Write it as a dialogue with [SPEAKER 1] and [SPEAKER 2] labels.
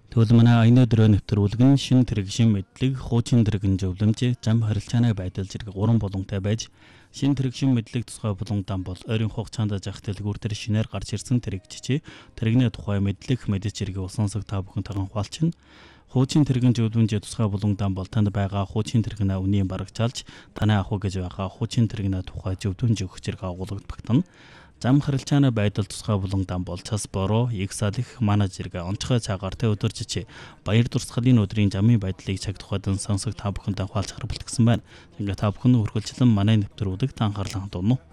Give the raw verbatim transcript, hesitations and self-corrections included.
[SPEAKER 1] Тэгвэл манай аяны өдрөө нэвтрүүлэг нь шин тэрэгшин мэдлэг, хуучин тэрэгэн зөвлөмж, зам харилцааны байдал зэрэг гурван булантай байж шин тэрэгшин мэдлэг тусгай буландан бол ойрын хугацаанд зах дэлгүүр төр шинээр гарч ирсэн тэрэгччээ тэрэгний тухай мэдлэг мэдэж зэрэг усансаг та бүхэн тахан хуваалчна. Хуучин тэрэгэн зөвлөмж тусгай буландан бол танд байгаа хуучин тэрэгнээ үнийн барагчаалж танай ах уу гэж байгаа хуучин тэрэгнээ тухай зөвлөмж өгөх зэрэг агуулгад багтана. Зам харилцааны байдал тусгай буландан бол цас бороо, их салих, манай зэрэг онцгой цагаар тэ өдөржиж баяр дурсгалын өдрийн замын байдлыг цаг тухайдан сонсох та бүхэнтэй хуваалцахаар бэлтгэсэн байна. Ингээ та бүхэн үргэлжлэн манай нэвтрүүлэгт анхаарлаа хандуун уу.